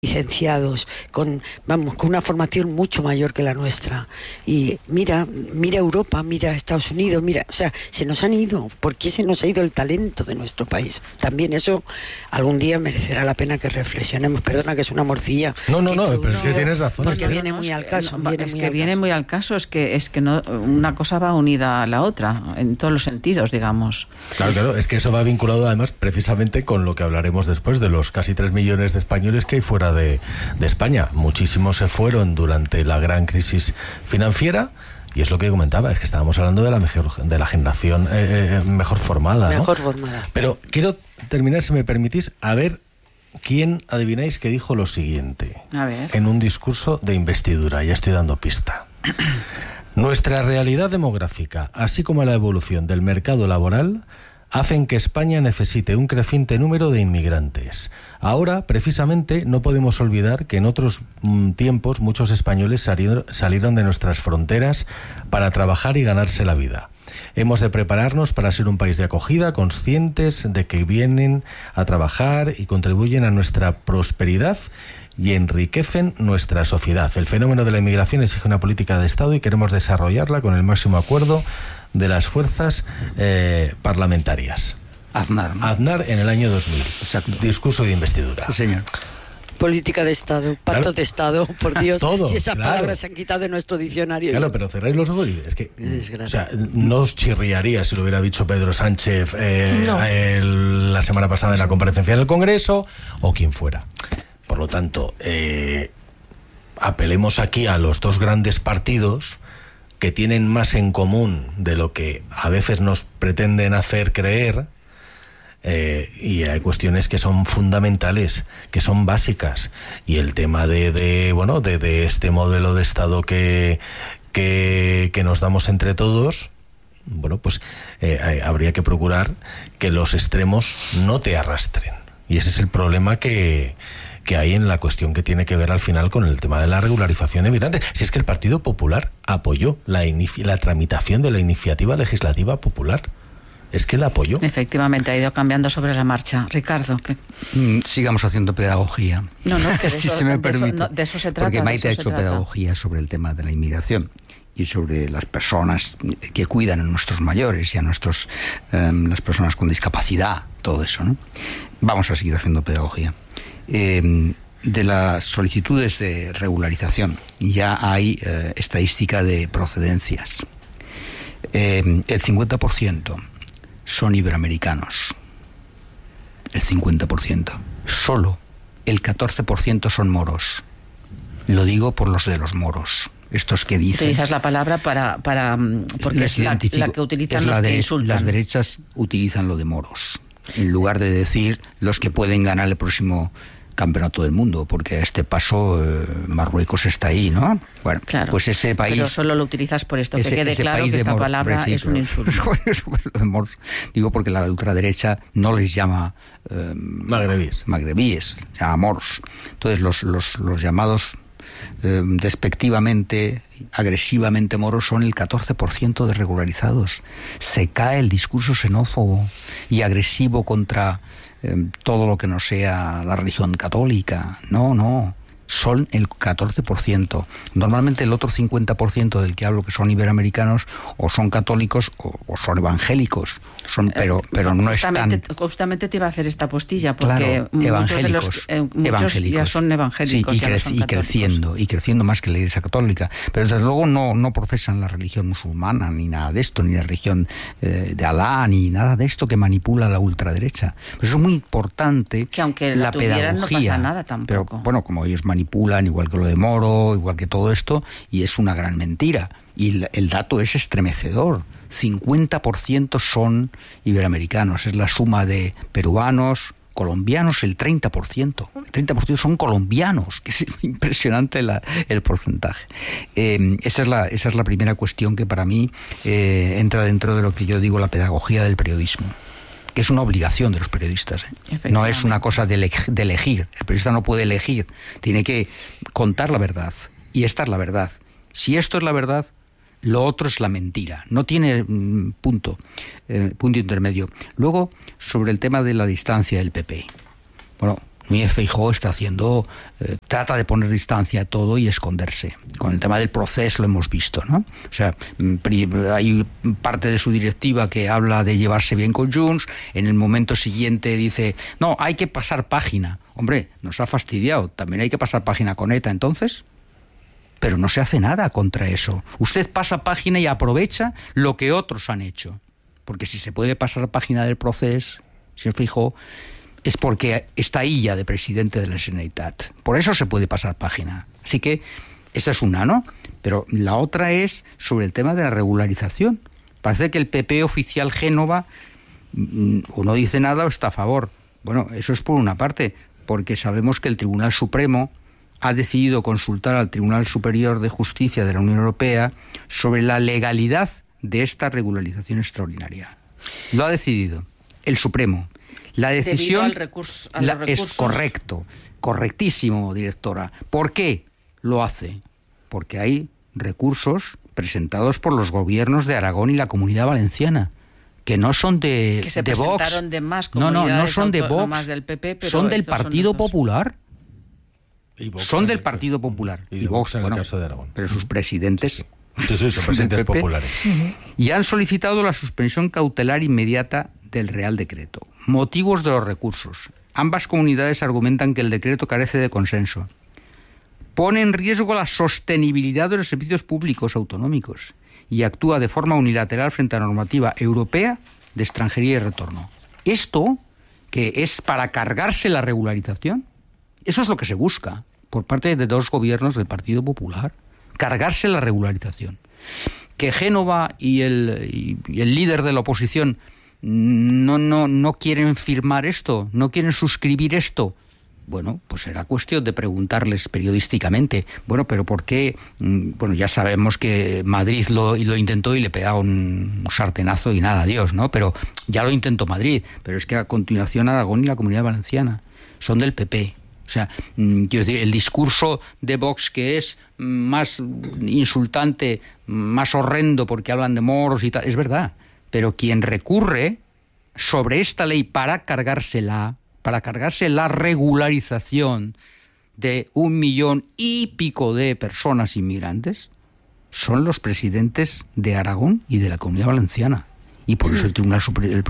licenciados, con una formación mucho mayor que la nuestra. Y mira Europa, mira Estados Unidos, o sea, se nos han ido. ¿Por qué se nos ha ido el talento de nuestro país? También eso algún día merecerá la pena que reflexionemos. Perdona que es una morcilla. No, pero es que tienes razón. Porque viene muy al caso. Viene muy al caso, es que no, una cosa va unida a la otra, en todos los sentidos, digamos. Claro, es que eso va vinculado además precisamente con lo que hablaremos después de los casi 3 millones de españoles que hay fuera de España. Muchísimos se fueron durante la gran crisis financiera y es lo que comentaba, es que estábamos hablando de la generación mejor formada, ¿no? Mejor formada. Pero quiero terminar, si me permitís, a ver quién adivináis que dijo lo siguiente en un discurso de investidura. Ya estoy dando pista. Nuestra realidad demográfica, así como la evolución del mercado laboral, hacen que España necesite un creciente número de inmigrantes. Ahora, precisamente, no podemos olvidar que en otros tiempos muchos españoles salieron de nuestras fronteras para trabajar y ganarse la vida. Hemos de prepararnos para ser un país de acogida, conscientes de que vienen a trabajar y contribuyen a nuestra prosperidad y enriquecen nuestra sociedad. El fenómeno de la inmigración exige una política de Estado y queremos desarrollarla con el máximo acuerdo de las fuerzas parlamentarias. Aznar en el año 2000. Exacto. Discurso de investidura. Sí, señor. Política de Estado, pacto de Estado, por Dios. Todo, si esas palabras se han quitado de nuestro diccionario. Claro, pero cerráis los ojos y es que... O sea, no os chirriaría si lo hubiera dicho Pedro Sánchez la semana pasada en la comparecencia del Congreso o quien fuera. Por lo tanto, apelemos aquí a los dos grandes partidos que tienen más en común de lo que a veces nos pretenden hacer creer, y hay cuestiones que son fundamentales, que son básicas, y el tema de este modelo de Estado que nos damos entre todos, habría que procurar que los extremos no te arrastren, y ese es el problema que hay en la cuestión que tiene que ver al final con el tema de la regularización de migrantes. Si es que el Partido Popular apoyó la tramitación de la iniciativa legislativa popular. Es que la apoyó. Efectivamente, ha ido cambiando sobre la marcha. Ricardo, ¿qué? Sigamos haciendo pedagogía. No, es que si se me permite. De eso se trata. Porque Maite ha hecho pedagogía sobre el tema de la inmigración y sobre las personas que cuidan a nuestros mayores y a las personas con discapacidad, todo eso, ¿no? Vamos a seguir haciendo pedagogía. De las solicitudes de regularización ya hay estadística de procedencias. El 50% son iberoamericanos. El 50%. Solo el 14% son moros. Lo digo por los de los moros. Estos que dicen... Utilizas la palabra porque es la que utilizan los que insultan. Las derechas utilizan lo de moros, en lugar de decir los que pueden ganar el próximo campeonato del mundo, porque a este paso Marruecos está ahí, ¿no? Bueno, claro, pues ese país... Pero solo lo utilizas por esto, que quede claro que esta palabra es un insulto. Digo porque la ultraderecha no les llama magrebíes, llama moros. Entonces los llamados despectivamente, agresivamente moros son el 14% de regularizados. Se cae el discurso xenófobo y agresivo contra todo lo que no sea la religión católica. No, son el 14%. Normalmente el otro 50% del que hablo, que son iberoamericanos, o son católicos o son evangélicos. Pero no están... Justamente te iba a hacer esta postilla, porque claro, muchos ya son evangélicos. Sí, y creciendo más que la Iglesia Católica. Pero desde luego no profesan la religión musulmana, ni nada de esto, ni la religión de Alá, ni nada de esto que manipula la ultraderecha. Pero eso es muy importante. Que aunque la tuvieran, no pasa nada tampoco. Pero bueno, como ellos manipulan, igual que lo de Moro, igual que todo esto, y es una gran mentira. Y el dato es estremecedor. 50% son iberoamericanos, es la suma de peruanos, colombianos, el 30%. El 30% son colombianos, que es impresionante el porcentaje. Esa es la primera cuestión que para mí entra dentro de lo que yo digo la pedagogía del periodismo, que es una obligación de los periodistas. No es una cosa de elegir. El periodista no puede elegir, tiene que contar la verdad. Y esta es la verdad. Si esto es la verdad, lo otro es la mentira. No tiene punto intermedio. Luego, sobre el tema de la distancia del PP. Bueno, Núñez Feijóo está haciendo, trata de poner distancia a todo y esconderse. Con el tema del proceso lo hemos visto, ¿no? O sea, hay parte de su directiva que habla de llevarse bien con Junts, en el momento siguiente dice, no, hay que pasar página. Hombre, nos ha fastidiado, también hay que pasar página con ETA entonces. Pero no se hace nada contra eso. Usted pasa página y aprovecha lo que otros han hecho. Porque si se puede pasar página del proceso, señor Feijóo, es porque está ahí ya de presidente de la Generalitat. Por eso se puede pasar página. Así que esa es una, ¿no? Pero la otra es sobre el tema de la regularización. Parece que el PP oficial Génova o no dice nada o está a favor. Bueno, eso es por una parte, porque sabemos que el Tribunal Supremo ha decidido consultar al Tribunal Superior de Justicia de la Unión Europea sobre la legalidad de esta regularización extraordinaria. Lo ha decidido el Supremo. La decisión es correcto, correctísimo, directora. ¿Por qué lo hace? Porque hay recursos presentados por los gobiernos de Aragón y la Comunidad Valenciana, que no son de se de Vox. De más no son de Vox, del PP, pero son del Partido Popular. Son del caso, Partido Popular. Y Vox en el caso de Aragón. Pero sus presidentes... Sí, son presidentes populares. Y han solicitado la suspensión cautelar inmediata del Real Decreto. Motivos de los recursos. Ambas comunidades argumentan que el decreto carece de consenso. Pone en riesgo la sostenibilidad de los servicios públicos autonómicos y actúa de forma unilateral frente a la normativa europea de extranjería y retorno. Esto, que es para cargarse la regularización, eso es lo que se busca por parte de dos gobiernos del Partido Popular, cargarse la regularización. Que Génova y el líder de la oposición no quieren firmar esto, no quieren suscribir esto. Bueno, pues será cuestión de preguntarles periodísticamente. Bueno, pero ¿por qué? Bueno, ya sabemos que Madrid lo intentó y le pegaba un sartenazo y nada, adiós, ¿no? Pero ya lo intentó Madrid. Pero es que a continuación Aragón y la Comunidad Valenciana son del PP. O sea, quiero decir, el discurso de Vox, que es más insultante, más horrendo porque hablan de moros y tal, es verdad. Pero quien recurre sobre esta ley para cargarse la regularización de 1,5 millones de personas inmigrantes son los presidentes de Aragón y de la Comunidad Valenciana. Y por eso el Tribunal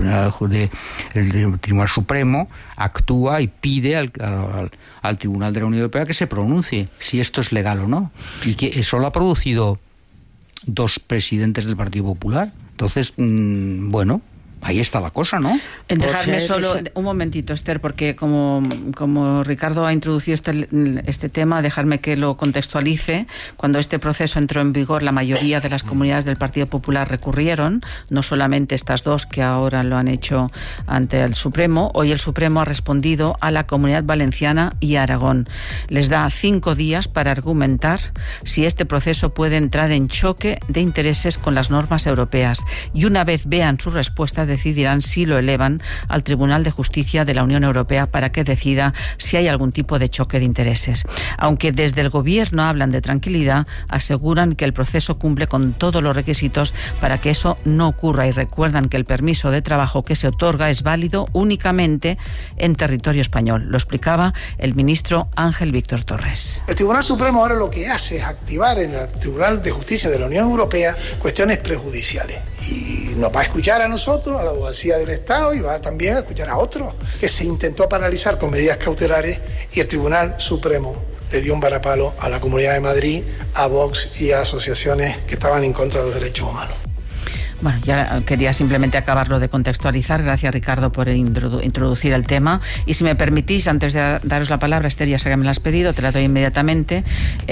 Supremo actúa y pide al Tribunal de la Unión Europea que se pronuncie si esto es legal o no. Y que eso lo ha producido dos presidentes del Partido Popular. Entonces, bueno, ahí está la cosa, ¿no? Dejarme solo un momentito, Esther, porque como Ricardo ha introducido este tema, dejarme que lo contextualice. Cuando este proceso entró en vigor, la mayoría de las comunidades del Partido Popular recurrieron, no solamente estas dos que ahora lo han hecho ante el Supremo. Hoy el Supremo ha respondido a la Comunidad Valenciana y Aragón. Les da 5 días para argumentar si este proceso puede entrar en choque de intereses con las normas europeas. Y una vez vean su respuesta, decidirán si lo elevan al Tribunal de Justicia de la Unión Europea para que decida si hay algún tipo de choque de intereses. Aunque desde el Gobierno hablan de tranquilidad, aseguran que el proceso cumple con todos los requisitos para que eso no ocurra y recuerdan que el permiso de trabajo que se otorga es válido únicamente en territorio español. Lo explicaba el ministro Ángel Víctor Torres. El Tribunal Supremo ahora lo que hace es activar en el Tribunal de Justicia de la Unión Europea cuestiones prejudiciales. Y nos va a escuchar a nosotros, a la abogacía del Estado, y va también a escuchar a otros que se intentó paralizar con medidas cautelares y el Tribunal Supremo le dio un varapalo a la Comunidad de Madrid, a Vox y a asociaciones que estaban en contra de los derechos humanos. Bueno, ya quería simplemente acabarlo de contextualizar. Gracias, Ricardo, por introducir el tema. Y si me permitís, antes de daros la palabra, Esther, ya sé que me la has pedido, te la doy inmediatamente.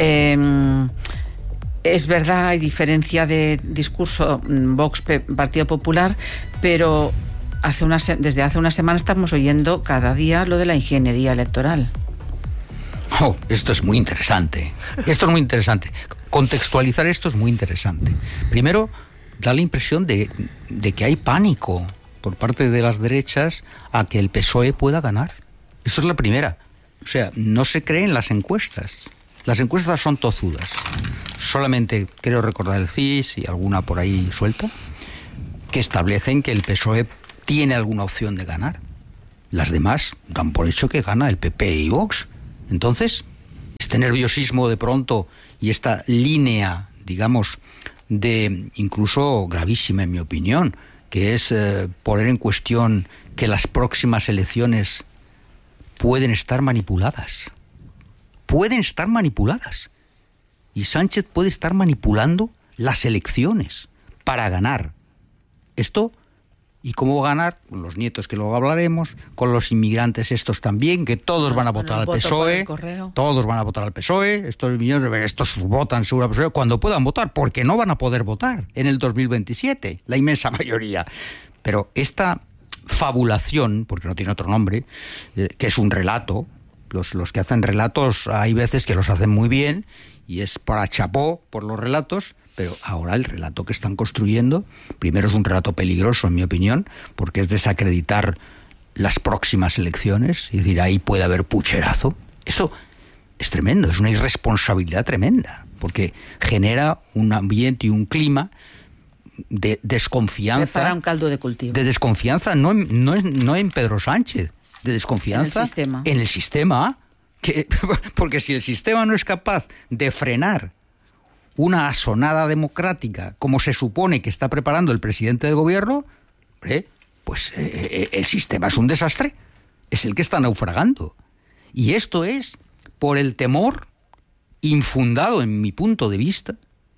Es verdad, hay diferencia de discurso Vox-Partido Popular, pero desde hace una semana estamos oyendo cada día lo de la ingeniería electoral. Oh, esto es muy interesante. Contextualizar esto es muy interesante. Primero, da la impresión de que hay pánico por parte de las derechas a que el PSOE pueda ganar. Esto es la primera. O sea, no se creen las encuestas. Las encuestas son tozudas. Solamente quiero recordar el CIS y alguna por ahí suelta, que establecen que el PSOE tiene alguna opción de ganar. Las demás dan por hecho que gana el PP y Vox. Entonces, este nerviosismo de pronto y esta línea, digamos, de incluso gravísima en mi opinión, que es poner en cuestión que las próximas elecciones pueden estar manipuladas. Pueden estar manipuladas. Y Sánchez puede estar manipulando las elecciones para ganar. Esto, ¿y cómo va a ganar? Con los nietos, que luego hablaremos, con los inmigrantes estos también, que todos van a votar al PSOE, todos van a votar al PSOE, estos votan seguro al PSOE cuando puedan votar, porque no van a poder votar en el 2027, la inmensa mayoría. Pero esta fabulación, porque no tiene otro nombre, que es un relato, los que hacen relatos hay veces que los hacen muy bien, y es para chapó por los relatos, pero ahora el relato que están construyendo, primero es un relato peligroso, en mi opinión, porque es desacreditar las próximas elecciones, es decir, ahí puede haber pucherazo. Esto es tremendo, es una irresponsabilidad tremenda, porque genera un ambiente y un clima de desconfianza. Prepara un caldo de cultivo. De desconfianza, no en Pedro Sánchez, de desconfianza en el sistema. Porque si el sistema no es capaz de frenar una asonada democrática como se supone que está preparando el presidente del gobierno, pues el sistema es un desastre, es el que está naufragando. Y esto es por el temor infundado, en mi punto de vista,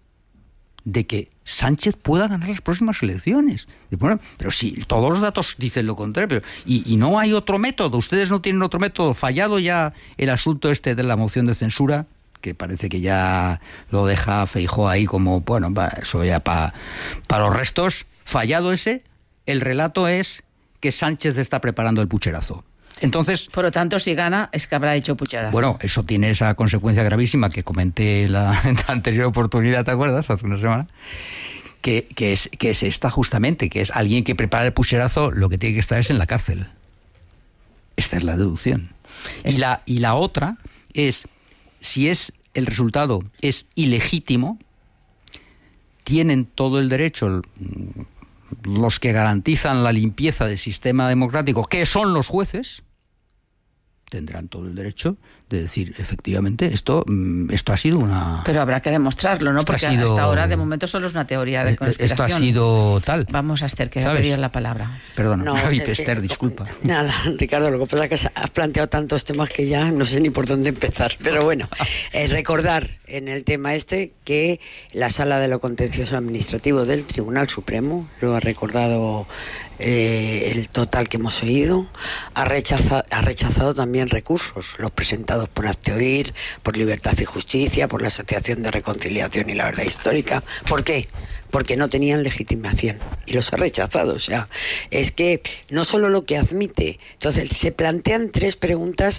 de que Sánchez pueda ganar las próximas elecciones. Bueno, pero si todos los datos dicen lo contrario, y no hay otro método, ustedes no tienen otro método, fallado ya el asunto este de la moción de censura, que parece que ya lo deja Feijóo ahí como, bueno, eso ya para los restos, fallado ese, el relato es que Sánchez está preparando el pucherazo. Entonces, por lo tanto, si gana, es que habrá hecho pucherazo. Bueno, eso tiene esa consecuencia gravísima que comenté en la anterior oportunidad, ¿te acuerdas? Hace una semana. Que es esta justamente, que es alguien que prepara el pucherazo, lo que tiene que estar es en la cárcel. Esta es la deducción. Y la otra es, si el resultado es ilegítimo, tienen todo el derecho los que garantizan la limpieza del sistema democrático, que son los jueces, tendrán todo el derecho de decir, efectivamente, esto ha sido una... Pero habrá que demostrarlo, ¿no? Porque hasta ahora, de momento, solo es una teoría de conspiración. Esto ha sido tal. Vamos a Esther, que ha pedido la palabra. Perdona, no, Esther, disculpa. Nada, Ricardo, lo que pasa es que has planteado tantos temas que ya no sé ni por dónde empezar. Pero bueno, recordar en el tema este que la Sala de lo Contencioso Administrativo del Tribunal Supremo, lo ha recordado el total que hemos oído, ha rechazado también recursos, los presentados por Hazte Oír, por Libertad y Justicia, por la Asociación de Reconciliación y la Verdad Histórica. ¿Por qué? Porque no tenían legitimación y los ha rechazado. O sea, es que no solo lo que admite, entonces se plantean tres preguntas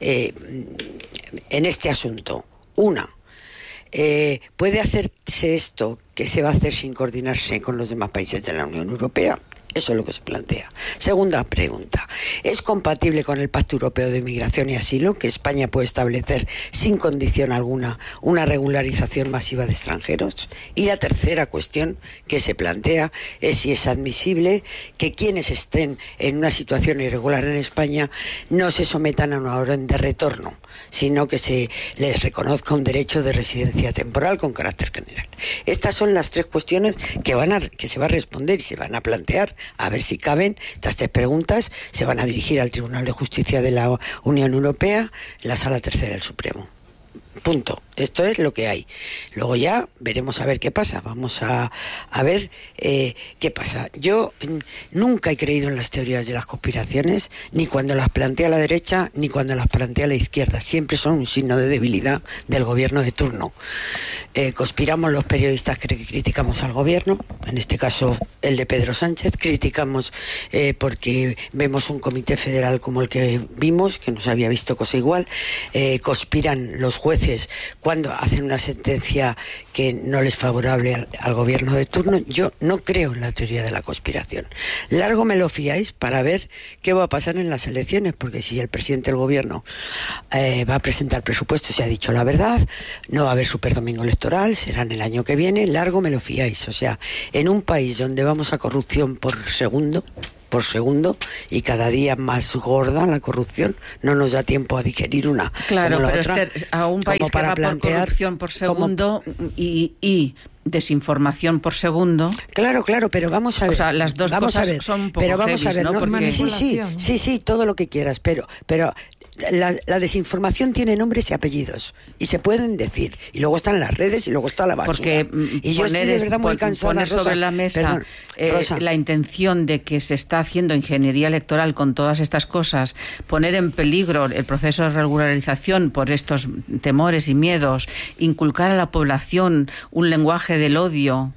en este asunto. Una, ¿puede hacerse esto que se va a hacer sin coordinarse con los demás países de la Unión Europea? Eso es lo que se plantea. Segunda pregunta, ¿es compatible con el Pacto Europeo de Migración y Asilo que España puede establecer sin condición alguna una regularización masiva de extranjeros? Y la tercera cuestión que se plantea es si es admisible que quienes estén en una situación irregular en España no se sometan a una orden de retorno, sino que se les reconozca un derecho de residencia temporal con carácter general. Estas son las tres cuestiones que se va a responder y se van a plantear, a ver si caben. Estas tres preguntas se van a dirigir al Tribunal de Justicia de la Unión Europea, la Sala Tercera del Supremo. Punto. Esto es lo que hay. Luego ya veremos a ver qué pasa. Vamos a ver qué pasa. Yo nunca he creído en las teorías de las conspiraciones, ni cuando las plantea la derecha, ni cuando las plantea la izquierda. Siempre son un signo de debilidad del gobierno de turno. Conspiramos los periodistas que criticamos al gobierno, en este caso el de Pedro Sánchez. Criticamos porque vemos un comité federal como el que vimos, que no se había visto cosa igual. Conspiran los jueces cuando hacen una sentencia que no les es favorable al gobierno de turno. Yo no creo en la teoría de la conspiración. Largo me lo fiáis para ver qué va a pasar en las elecciones, porque si el presidente del gobierno va a presentar presupuestos y ha dicho la verdad, no va a haber superdomingo electoral, será en el año que viene. Largo me lo fiáis. O sea, en un país donde vamos a corrupción por segundo, por segundo y cada día más gorda la corrupción. No nos da tiempo a digerir una claro, como la pero otra. Esther, a un país que va por corrupción por segundo y desinformación por segundo. Claro, pero vamos a ver. O sea, las dos cosas son un poco heavy, ¿no? Porque... Sí, todo lo que quieras, pero la desinformación tiene nombres y apellidos y se pueden decir, y luego están las redes y luego está la basura. Porque y yo estoy de verdad muy cansada, poner sobre la mesa la intención de que se está haciendo ingeniería electoral con todas estas cosas, poner en peligro el proceso de regularización por estos temores y miedos, inculcar a la población un lenguaje del odio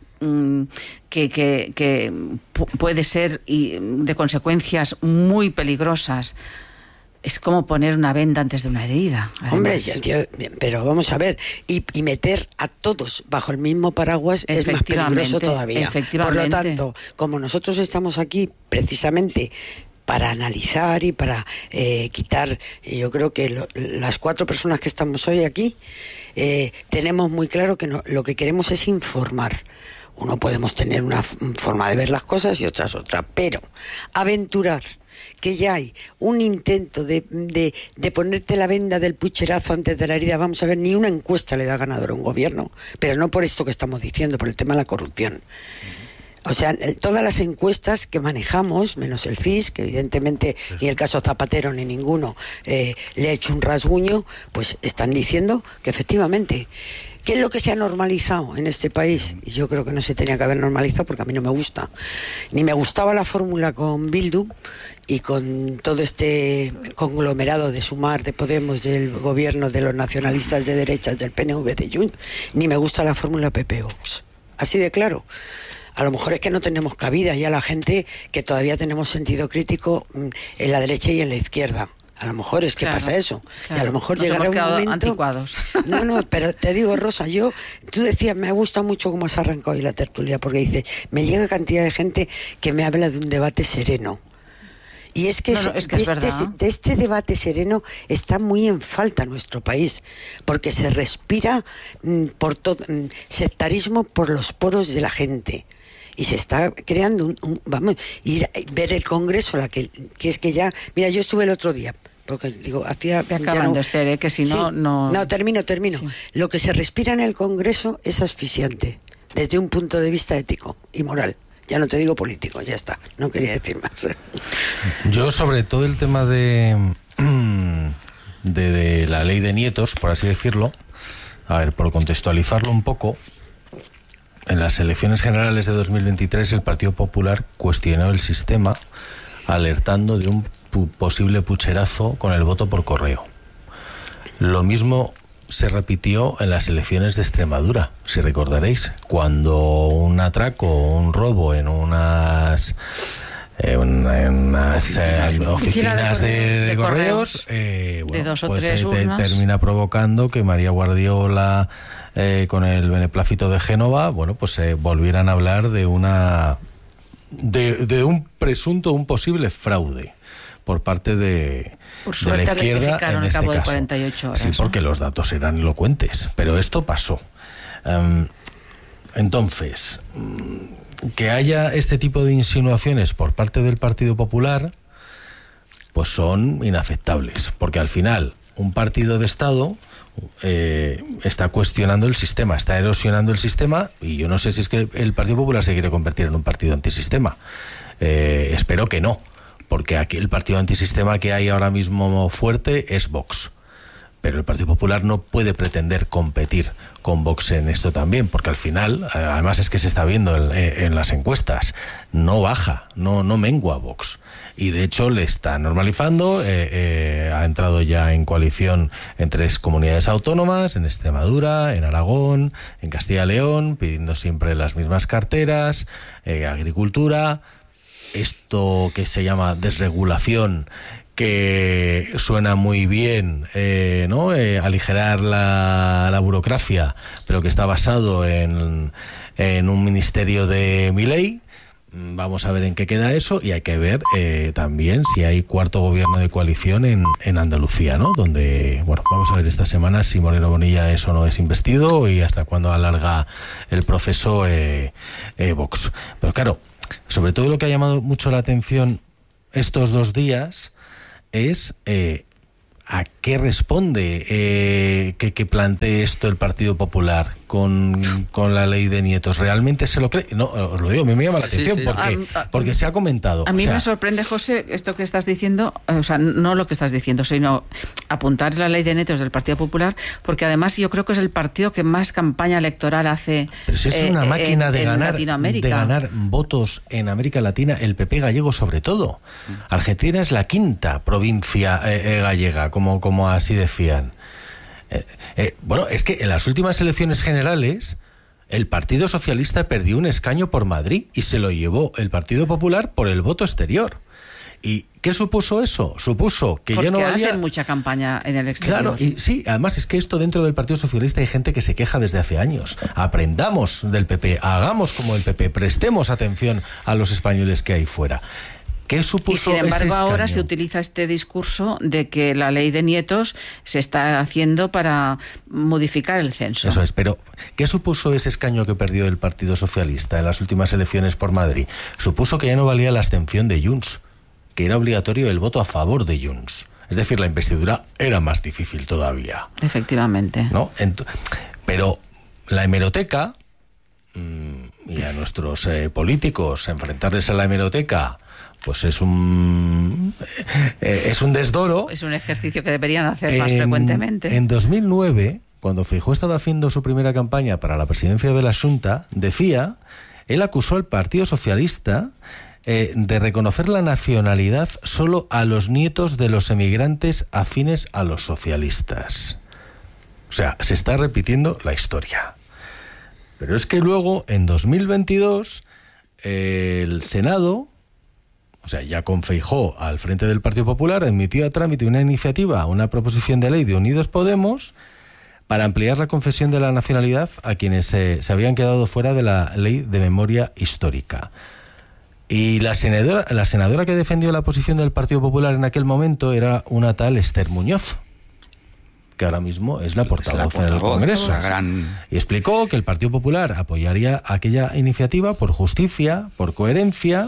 que puede ser de consecuencias muy peligrosas. Es como poner una venda antes de una herida. Además. Hombre, pero vamos a ver, y meter a todos bajo el mismo paraguas es más peligroso todavía. Por lo tanto, como nosotros estamos aquí precisamente para analizar y para quitar, yo creo que las 4 personas que estamos hoy aquí, tenemos muy claro que lo que queremos es informar. Uno podemos tener una forma de ver las cosas y otras otra, pero aventurar que ya hay un intento de ponerte la venda del pucherazo antes de la herida. Vamos a ver, ni una encuesta le da ganador a un gobierno, pero no por esto que estamos diciendo, por el tema de la corrupción. O sea, todas las encuestas que manejamos, menos el CIS, que evidentemente ni el caso Zapatero ni ninguno le ha hecho un rasguño, pues están diciendo que efectivamente... ¿Qué es lo que se ha normalizado en este país? Y yo creo que no se tenía que haber normalizado porque a mí no me gusta. Ni me gustaba la fórmula con Bildu y con todo este conglomerado de Sumar, de Podemos, del gobierno de los nacionalistas de derechas, del PNV de Junts, ni me gusta la fórmula PP-Vox. Así de claro. A lo mejor es que no tenemos cabida ya la gente que todavía tenemos sentido crítico en la derecha y en la izquierda. A lo mejor es que pasa eso. Claro. Y a lo mejor llegará un momento... Anticuados. No, pero te digo, Rosa, tú decías, me ha gustado mucho cómo has arrancado hoy la tertulia, porque dices, me llega cantidad de gente que me habla de un debate sereno. Y es que, de este debate sereno está muy en falta nuestro país, porque se respira por sectarismo por los poros de la gente. Y se está creando ver el Congreso, que es que ya... Mira, yo estuve el otro día, porque digo, Esther, que si no... Sí, no, termino. Sí. Lo que se respira en el Congreso es asfixiante, desde un punto de vista ético y moral. Ya no te digo político, ya está, no quería decir más. Yo sobre todo el tema de la ley de nietos, por así decirlo, a ver, por contextualizarlo un poco... En las elecciones generales de 2023 el Partido Popular cuestionó el sistema alertando de un posible pucherazo con el voto por correo. Lo mismo se repitió en las elecciones de Extremadura, si recordaréis, cuando un atraco o un robo en unas oficinas de correos de 2 o 3 urnas, termina provocando que María Guardiola con el beneplácito de Génova, pues volvieran a hablar de un presunto, un posible fraude por parte de la izquierda en este cabo caso. De 48 horas, sí, porque los datos eran elocuentes, pero esto pasó. Entonces, que haya este tipo de insinuaciones por parte del Partido Popular, pues son inaceptables, porque al final un partido de Estado está cuestionando el sistema, está erosionando el sistema, y yo no sé si es que el Partido Popular se quiere convertir en un partido antisistema. Espero que no, porque aquí el partido antisistema que hay ahora mismo fuerte es Vox. Pero el Partido Popular no puede pretender competir con Vox en esto también, porque al final, además es que se está viendo en las encuestas, no baja, no mengua Vox. Y de hecho le está normalizando, ha entrado ya en coalición en 3 comunidades autónomas, en Extremadura, en Aragón, en Castilla y León, pidiendo siempre las mismas carteras, agricultura, esto que se llama desregulación, que suena muy bien, aligerar la burocracia, pero que está basado en un ministerio de Milei. Vamos a ver en qué queda eso, y hay que ver también si hay 4º gobierno de coalición en Andalucía, ¿no? Donde, vamos a ver esta semana si Moreno Bonilla es o no es investido y hasta cuándo alarga el proceso Vox. Pero claro, sobre todo lo que ha llamado mucho la atención estos 2 días es ¿a qué responde que plantee esto el Partido Popular con la ley de nietos? ¿Realmente se lo cree? No, os lo digo, a mí me llama la atención porque se ha comentado. A mí me sorprende, José, esto que estás diciendo, o sea, no lo que estás diciendo, sino apuntar la ley de nietos del Partido Popular, porque además yo creo que es el partido que más campaña electoral hace. Pero si es una máquina de ganar votos en América Latina, el PP gallego sobre todo. Argentina es la 5ª provincia gallega, como así decían. Bueno, es que en las últimas elecciones generales el Partido Socialista perdió un escaño por Madrid y se lo llevó el Partido Popular por el voto exterior. ¿Y qué supuso eso? Supuso que ya no había... Porque hacen mucha campaña en el exterior. Claro, y sí, además es que esto dentro del Partido Socialista hay gente que se queja desde hace años. Aprendamos del PP, hagamos como el PP, prestemos atención a los españoles que hay fuera. ¿Qué supuso? Y sin embargo ahora escaño? se utiliza este discurso de que la ley de nietos se está haciendo para modificar el censo. Eso es, pero ¿qué supuso ese escaño que perdió el Partido Socialista en las últimas elecciones por Madrid? Supuso que ya no valía la abstención de Junts, que era obligatorio el voto a favor de Junts. Es decir, la investidura era más difícil todavía. Efectivamente. ¿No? Pero la hemeroteca, y a nuestros políticos enfrentarles a la hemeroteca, pues es un desdoro. Es un ejercicio que deberían hacer más frecuentemente. En 2009, cuando Feijóo estaba haciendo su primera campaña para la presidencia de la Xunta, él acusó al Partido Socialista de reconocer la nacionalidad solo a los nietos de los emigrantes afines a los socialistas. O sea, se está repitiendo la historia. Pero es que luego, en 2022, el Senado, o sea, ya con Feijóo al frente del Partido Popular, admitió a trámite una iniciativa, una proposición de ley de Unidos Podemos para ampliar la concesión de la nacionalidad a quienes se habían quedado fuera de la ley de memoria histórica. Y la senadora que defendió la posición del Partido Popular en aquel momento era una tal Esther Muñoz, que ahora mismo es la portavoz en el Congreso. Y explicó que el Partido Popular apoyaría aquella iniciativa por justicia, por coherencia.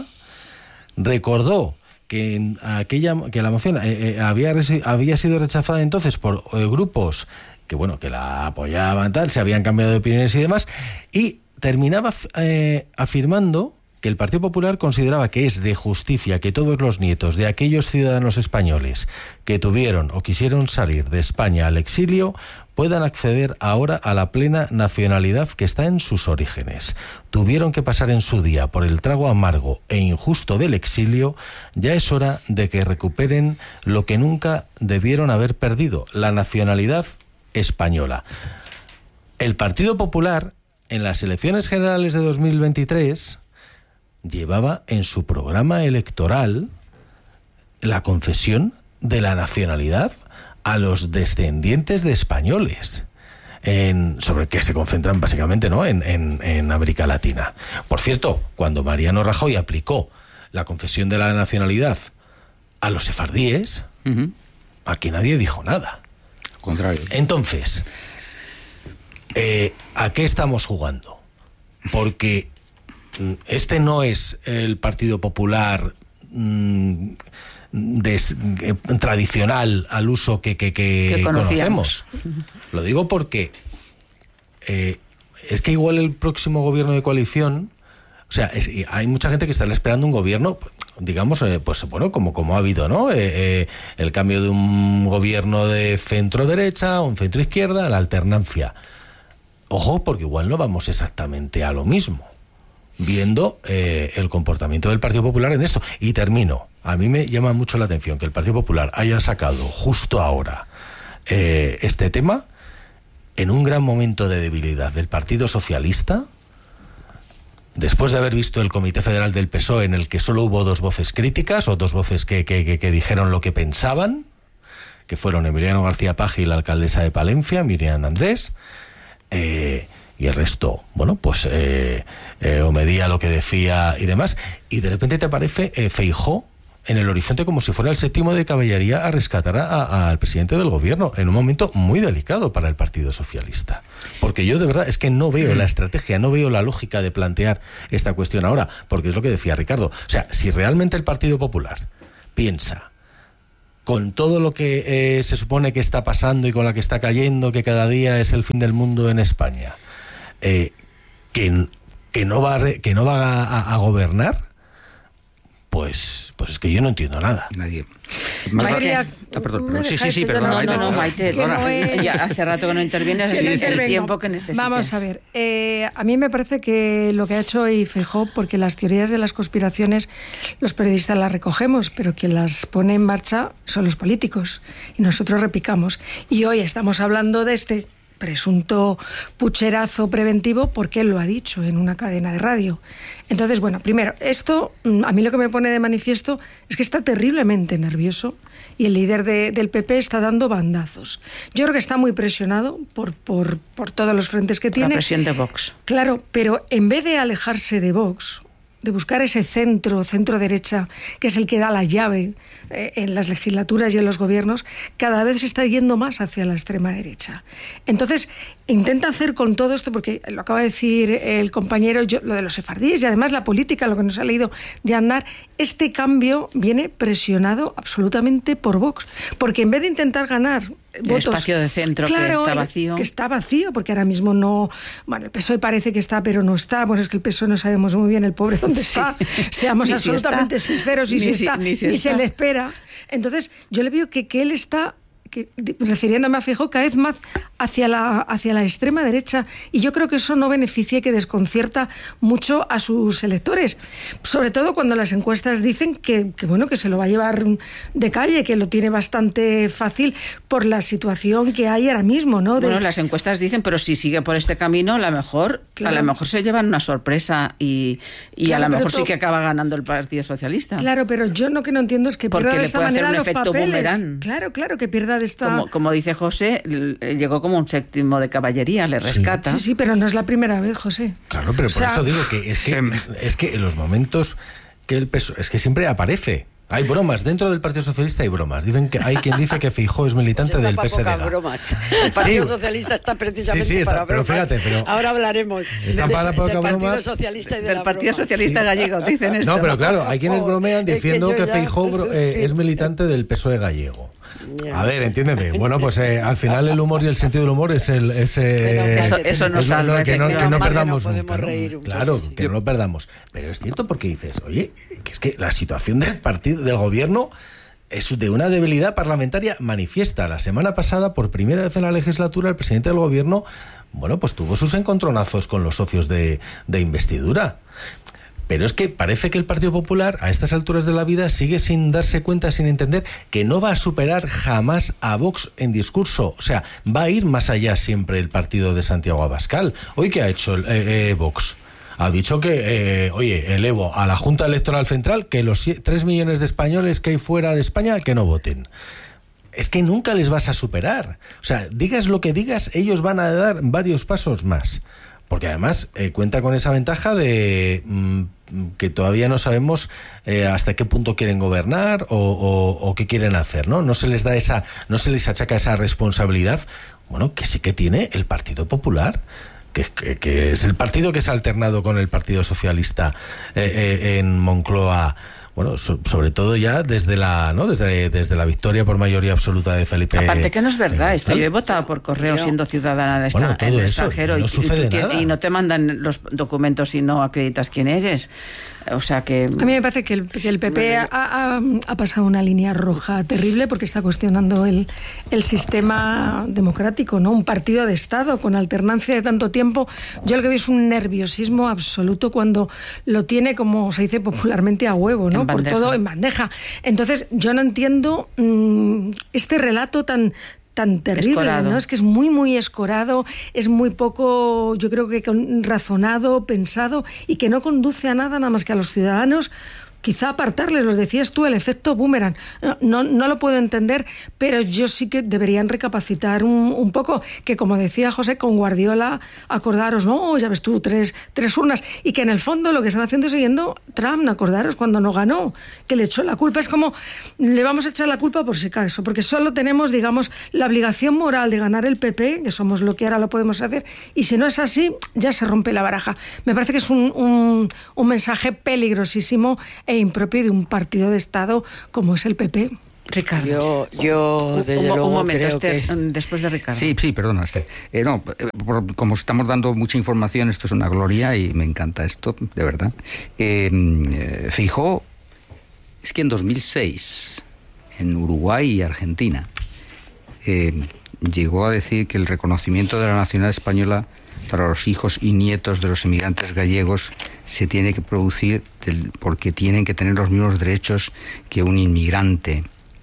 Recordó que la moción había sido rechazada entonces por grupos que la apoyaban, se habían cambiado de opiniones y demás, y terminaba afirmando que el Partido Popular consideraba que es de justicia que todos los nietos de aquellos ciudadanos españoles que tuvieron o quisieron salir de España al exilio puedan acceder ahora a la plena nacionalidad que está en sus orígenes. Tuvieron que pasar en su día por el trago amargo e injusto del exilio, ya es hora de que recuperen lo que nunca debieron haber perdido, la nacionalidad española. El Partido Popular, en las elecciones generales de 2023, llevaba en su programa electoral la concesión de la nacionalidad a los descendientes de españoles, sobre que se concentran básicamente, ¿no?, en América Latina. Por cierto, cuando Mariano Rajoy aplicó la concesión de la nacionalidad a los sefardíes, aquí nadie dijo nada. Al contrario. Entonces, ¿a qué estamos jugando? Porque este no es el Partido Popular tradicional al uso que conocemos. Lo digo porque es que igual el próximo gobierno de coalición, o sea, hay mucha gente que está esperando un gobierno, digamos, como ha habido, ¿no? El cambio de un gobierno de centro-derecha, un centro-izquierda, la alternancia. Ojo, porque igual no vamos exactamente a lo mismo, viendo el comportamiento del Partido Popular en esto. Y termino. A mí me llama mucho la atención que el Partido Popular haya sacado justo ahora este tema en un gran momento de debilidad del Partido Socialista, después de haber visto el Comité Federal del PSOE, en el que solo hubo 2 voces críticas, o 2 voces que dijeron lo que pensaban, que fueron Emiliano García Paje y la alcaldesa de Palencia, Miriam Andrés, y el resto, obedía lo que decía y demás, y de repente te aparece Feijóo en el horizonte como si fuera el 7º de caballería a rescatar al presidente del gobierno, en un momento muy delicado para el Partido Socialista. Porque yo de verdad es que no veo la estrategia, no veo la lógica de plantear esta cuestión ahora, porque es lo que decía Ricardo. O sea, si realmente el Partido Popular piensa, con todo lo que se supone que está pasando y con la que está cayendo, que cada día es el fin del mundo en España, que no va a gobernar, pues es que yo no entiendo nada. Nadie. Perdón. Sí, perdona. No, Maite, ya hace rato que no intervienes, así es el tiempo que necesites. Vamos a ver, a mí me parece que lo que ha hecho hoy Feijóo, porque las teorías de las conspiraciones los periodistas las recogemos, pero quien las pone en marcha son los políticos, y nosotros repicamos. Y hoy estamos hablando de este presunto pucherazo preventivo porque él lo ha dicho en una cadena de radio. Entonces, bueno, primero, esto a mí lo que me pone de manifiesto es que está terriblemente nervioso y el líder del PP está dando bandazos. Yo creo que está muy presionado por todos los frentes que tiene. La presión de Vox. Claro, pero en vez de alejarse de Vox, de buscar ese centro-derecha, que es el que da la llave en las legislaturas y en los gobiernos, cada vez se está yendo más hacia la extrema derecha. Entonces, intenta hacer con todo esto, porque lo acaba de decir el compañero, lo de los sefardíes y además la política, lo que nos ha leído de Aznar, este cambio viene presionado absolutamente por Vox, porque en vez de intentar ganar votos, el espacio de centro, claro, que está vacío. Que está vacío, porque ahora mismo no... Bueno, el PSOE parece que está, pero no está. Bueno, es que el PSOE no sabemos muy bien el pobre dónde está. Seamos absolutamente sinceros, y ni se le espera. Entonces, yo le veo que él está... refiriéndome a Feijóo, cada vez más hacia la extrema derecha, y yo creo que eso no beneficia y que desconcierta mucho a sus electores, sobre todo cuando las encuestas dicen que se lo va a llevar de calle, que lo tiene bastante fácil por la situación que hay ahora mismo, ¿no? Bueno, las encuestas dicen, pero si sigue por este camino, a lo mejor se llevan una sorpresa y claro, a lo mejor sí que acaba ganando el Partido Socialista. Claro, pero yo lo que no entiendo es que pierda de esta manera los papeles. Claro, que pierda de esta... Como dice José, llegó como un séptimo de caballería, le rescata. Sí, pero no es la primera vez, José. Claro, pero por eso digo que es que en los momentos que el PSOE, es que siempre aparece. Hay bromas, dentro del Partido Socialista hay bromas. Dicen que hay quien dice que Feijóo es militante del PSD. Bromas. El Partido Socialista está precisamente para bromas. Pero fíjate, ahora hablaremos del Partido Socialista y del Partido Socialista gallego, dicen esto. No, pero claro, hay quienes bromean diciendo que Feijóo es militante del PSOE gallego. A ver, entiéndeme. Bueno, pues al final el humor y el sentido del humor es eso nos salva. Que no perdamos nunca, ¿no? Claro, que no lo perdamos. Pero es cierto, porque dices, oye, que es que la situación del partido, del gobierno, es de una debilidad parlamentaria manifiesta. La semana pasada, por primera vez en la legislatura, el presidente del gobierno, pues tuvo sus encontronazos con los socios de investidura. Pero es que parece que el Partido Popular, a estas alturas de la vida, sigue sin darse cuenta, sin entender que no va a superar jamás a Vox en discurso. O sea, va a ir más allá siempre el partido de Santiago Abascal. ¿Hoy qué ha hecho Vox? Ha dicho que, elevo a la Junta Electoral Central que los 3 millones de españoles que hay fuera de España que no voten. Es que nunca les vas a superar. O sea, digas lo que digas, ellos van a dar varios pasos más. Porque además cuenta con esa ventaja de que todavía no sabemos hasta qué punto quieren gobernar o qué quieren hacer, ¿no? No se les achaca esa responsabilidad, que sí que tiene el Partido Popular, que es el partido que se ha alternado con el Partido Socialista en Moncloa. Sobre todo ya desde la victoria por mayoría absoluta de Felipe. Aparte que no es verdad esto. Yo he votado por correo siendo ciudadana en el extranjero y no te mandan los documentos si no acreditas quién eres. O sea que... A mí me parece que el PP ha pasado una línea roja terrible porque está cuestionando el sistema democrático, ¿no? Un partido de Estado con alternancia de tanto tiempo. Yo lo que veo es un nerviosismo absoluto cuando lo tiene, como se dice popularmente, a huevo, ¿no? Por todo en bandeja. Entonces, yo no entiendo este relato tan terrible, escorado, ¿no? Es que es muy, muy escorado, es muy poco, yo creo que razonado, pensado, y que no conduce a nada más que a los ciudadanos, quizá apartarles, lo decías tú, el efecto boomerang. No lo puedo entender, pero yo sí que deberían recapacitar un poco, que como decía José, con Guardiola, acordaros, no, ya ves tú, tres urnas, y que en el fondo lo que están haciendo es siguiendo Trump, acordaros cuando no ganó, que le echó la culpa. Es como, le vamos a echar la culpa por si acaso, porque solo tenemos, digamos, la obligación moral de ganar el PP, que somos lo que ahora lo podemos hacer, y si no es así, ya se rompe la baraja. Me parece que es un mensaje peligrosísimo e impropio de un partido de Estado como es el PP. Ricardo, yo desde luego un momento, creo Esther, que... después de Ricardo. Sí, perdona, Esther. Como estamos dando mucha información, esto es una gloria y me encanta esto, de verdad. Feijóo, es que en 2006, en Uruguay y Argentina, llegó a decir que el reconocimiento de la nacionalidad española para los hijos y nietos de los emigrantes gallegos se tiene que producir porque tienen que tener los mismos derechos que un inmigrante.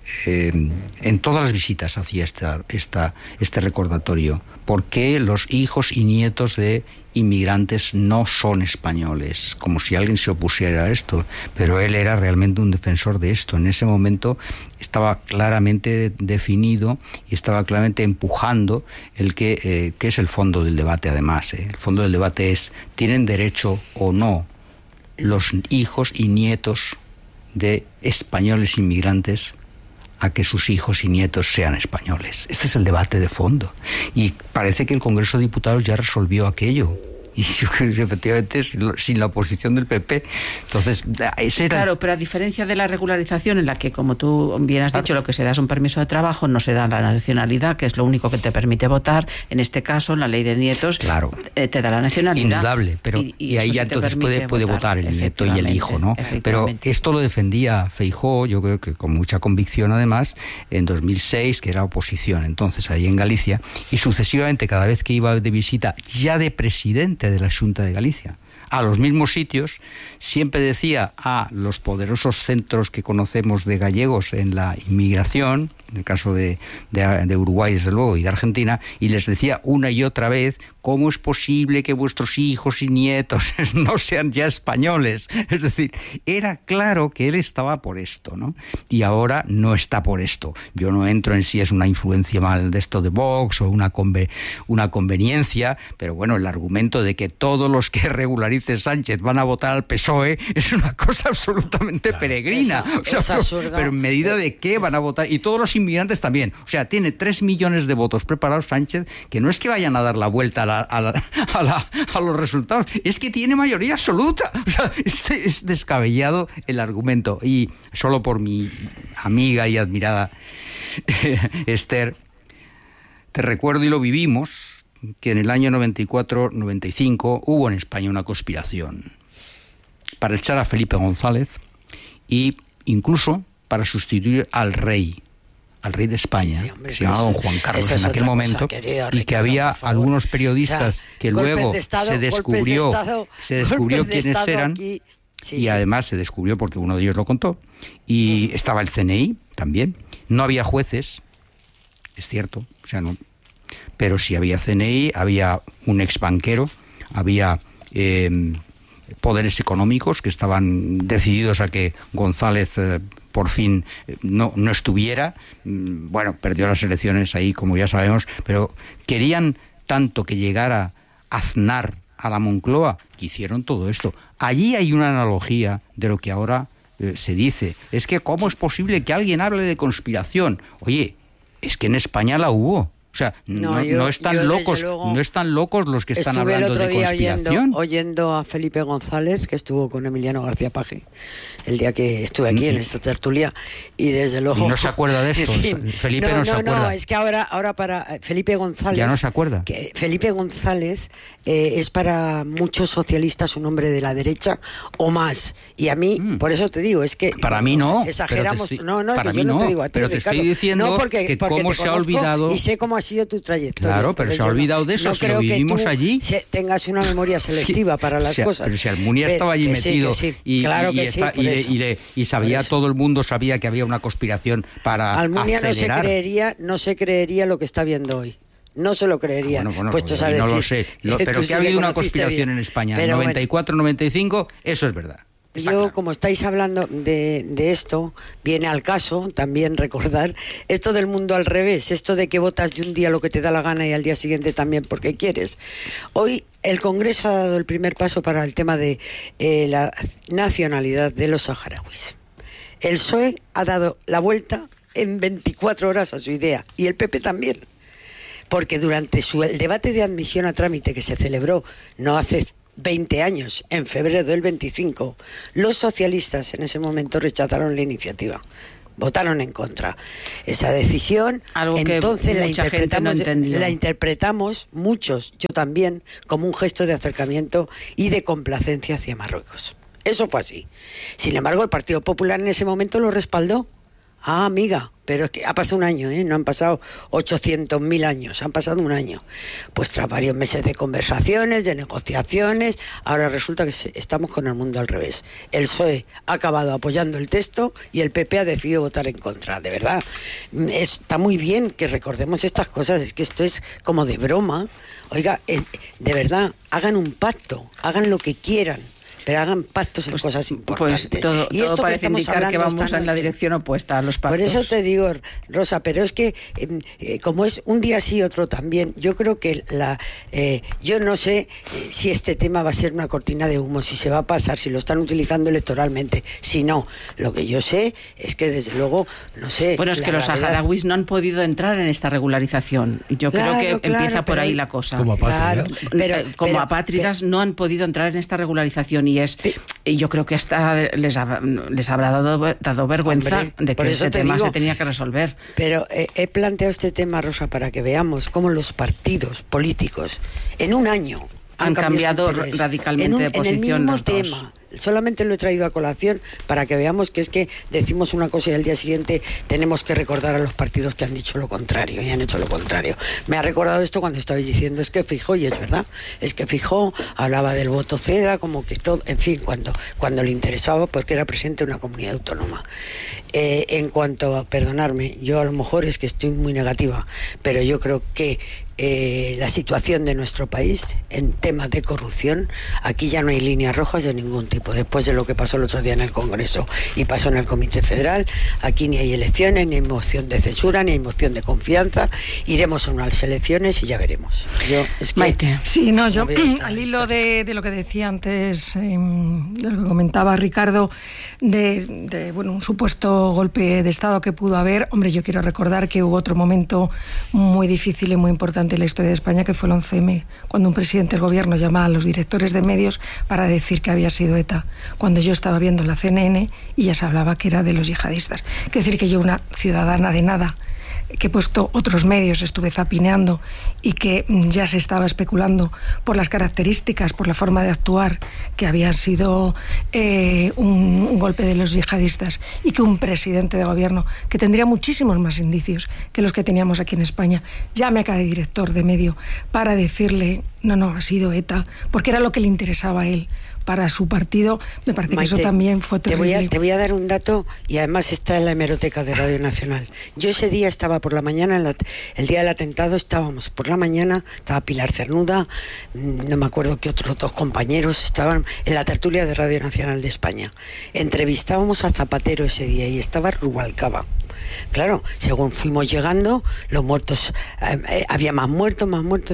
En todas las visitas hacía este recordatorio. ¿Por qué los hijos y nietos de inmigrantes no son españoles? Como si alguien se opusiera a esto. Pero él era realmente un defensor de esto. En ese momento estaba claramente definido y estaba claramente empujando que es el fondo del debate, además. El fondo del debate es: ¿tienen derecho o no los hijos y nietos de españoles inmigrantes a que sus hijos y nietos sean españoles? Este es el debate de fondo. Y parece que el Congreso de Diputados ya resolvió aquello. Y yo creo que efectivamente sin la oposición del PP. Entonces, ese era... Claro, pero a diferencia de la regularización, en la que, como tú bien has dicho, lo que se da es un permiso de trabajo, no se da la nacionalidad, que es lo único que te permite votar. En este caso, en la ley de nietos, claro, te da la nacionalidad. Indudable, pero y ahí ya entonces puede votar el nieto y el hijo, ¿no? Pero esto lo defendía Feijóo, yo creo que con mucha convicción además, en 2006, que era oposición entonces ahí en Galicia, y sucesivamente cada vez que iba de visita, ya de presidente de la Xunta de Galicia, a los mismos sitios, siempre decía a los poderosos centros que conocemos de gallegos en la inmigración, en el caso de Uruguay desde luego y de Argentina, y les decía una y otra vez: ¿cómo es posible que vuestros hijos y nietos no sean ya españoles? Es decir, era claro que él estaba por esto, ¿no? Y ahora no está por esto. Yo no entro en si es una influencia mal de esto de Vox o una conveniencia, pero bueno, el argumento de que todos los que regularice Sánchez van a votar al PSOE es una cosa absolutamente peregrina. Pero en medida de qué van a votar, y todos los inmigrantes también. O sea, tiene 3 millones de votos preparados Sánchez, que no es que vayan a dar la vuelta a los resultados, es que tiene mayoría absoluta. O sea, es descabellado el argumento. Y solo por mi amiga y admirada Esther, te recuerdo, y lo vivimos, que en el año 94-95 hubo en España una conspiración para echar a Felipe González y incluso para sustituir al rey de España, sí, hombre, que se llamaba don Juan Carlos en aquel momento, y que había algunos periodistas que luego se descubrió quiénes eran, y además se descubrió porque uno de ellos lo contó, y estaba el CNI también. No había jueces, es cierto, o sea, no, pero sí había CNI, había un exbanquero, había poderes económicos que estaban decididos a que González por fin no estuviera. Bueno, perdió las elecciones ahí, como ya sabemos, pero querían tanto que llegara Aznar a la Moncloa que hicieron todo esto. Allí hay una analogía de lo que ahora se dice. Es que ¿cómo es posible que alguien hable de conspiración? Oye, es que en España la hubo. O sea, no están locos, no están locos los que están hablando de conspiración. Estuve el otro día oyendo a Felipe González, que estuvo con Emiliano García Paje, el día que estuve aquí en esta tertulia, y desde luego... ¿Y no se acuerda de esto? Felipe no se acuerda. No, es que ahora para Felipe González... ¿Ya no se acuerda? Que Felipe González es para muchos socialistas un hombre de la derecha o más. Y a mí, por eso te digo, es que... Para mí no. Exageramos. Para mí no, te digo a ti, pero te Ricardo, estoy diciendo que cómo se ha olvidado... Y sé cómo ha sido tu trayectoria. Claro, pero se ha olvidado de eso, si lo vivimos allí. Tengas una memoria selectiva para las cosas. Pero si Almunia estaba allí metido y sabía, todo el mundo sabía que había una conspiración para Almunia acelerar. no se creería lo que está viendo hoy. No se lo creería. Puestos a decir, no lo sé. Pero que ha habido una conspiración en España. En 94-95, eso es verdad. Yo, como estáis hablando de esto, viene al caso también recordar esto del mundo al revés, esto de que votas de un día lo que te da la gana y al día siguiente también porque quieres. Hoy el Congreso ha dado el primer paso para el tema de la nacionalidad de los saharauis. El PSOE ha dado la vuelta en 24 horas a su idea, y el PP también, porque durante el debate de admisión a trámite que se celebró no hace 20 años, en febrero del 25, los socialistas en ese momento rechazaron la iniciativa. Votaron en contra. Esa decisión, algo entonces la interpretamos muchos, yo también, como un gesto de acercamiento y de complacencia hacia Marruecos. Eso fue así. Sin embargo, el Partido Popular en ese momento lo respaldó. Ah, amiga, pero es que ha pasado un año, no han pasado 800.000 años, han pasado un año. Pues tras varios meses de conversaciones, de negociaciones, ahora resulta que estamos con el mundo al revés. El PSOE ha acabado apoyando el texto y el PP ha decidido votar en contra. De verdad, está muy bien que recordemos estas cosas, es que esto es como de broma. Oiga, de verdad, hagan un pacto, hagan lo que quieran, pero hagan pactos en cosas importantes. Pues todo parece indicar que vamos en la dirección opuesta a los pactos. Por eso te digo, Rosa, pero es que como es un día sí, otro también, yo creo que yo no sé si este tema va a ser una cortina de humo, si se va a pasar, si lo están utilizando electoralmente, si no. Lo que yo sé es que desde luego, no sé... Bueno, es que los saharauis no han podido entrar en esta regularización. Yo creo que empieza por ahí la cosa. Como apátridas. Como apátridas no han podido entrar en esta regularización. Y yo creo que hasta les habrá dado vergüenza, hombre, de que ese tema se tenía que resolver. Pero he planteado este tema, Rosa, para que veamos cómo los partidos políticos en un año han cambiado radicalmente de posición. En el mismo tema. Solamente lo he traído a colación para que veamos que es que decimos una cosa y al día siguiente tenemos que recordar a los partidos que han dicho lo contrario y han hecho lo contrario. Me ha recordado esto cuando estabais diciendo, es que Feijóo, y es verdad, es que Feijóo hablaba del voto CEDA, como que todo, en fin, cuando le interesaba, porque era presidente de una comunidad autónoma. En cuanto a, perdonarme, yo a lo mejor es que estoy muy negativa, pero yo creo que la situación de nuestro país en temas de corrupción, aquí ya no hay líneas rojas de ningún tipo. Después de lo que pasó el otro día en el Congreso y pasó en el Comité Federal, aquí ni hay elecciones, ni hay moción de censura, ni hay moción de confianza. Iremos a unas elecciones y ya veremos. Maite. Sí, no, yo al hilo de lo que decía antes, de lo que comentaba Ricardo, de un supuesto golpe de Estado que pudo haber, hombre, yo quiero recordar que hubo otro momento muy difícil y muy importante en la historia de España, que fue el 11M, cuando un presidente del gobierno llamaba a los directores de medios para decir que había sido ETA, cuando yo estaba viendo la CNN y ya se hablaba que era de los yihadistas. Quiero decir que yo, una ciudadana de nada, que he puesto otros medios, estuve zapineando y que ya se estaba especulando por las características, por la forma de actuar, que había sido un golpe de los yihadistas, y que un presidente de gobierno que tendría muchísimos más indicios que los que teníamos aquí en España llame a cada director de medio para decirle no, ha sido ETA, porque era lo que le interesaba a él para su partido. Me parece, Maite, que eso también fue terrible. Te voy a dar un dato, y además está en la hemeroteca de Radio Nacional. Yo ese día estaba por la mañana, el día del atentado, estábamos por la mañana, estaba Pilar Cernuda, no me acuerdo qué otros dos compañeros estaban en la tertulia de Radio Nacional de España. Entrevistábamos a Zapatero ese día y estaba Rubalcaba. Claro, según fuimos llegando, los muertos, había más muertos,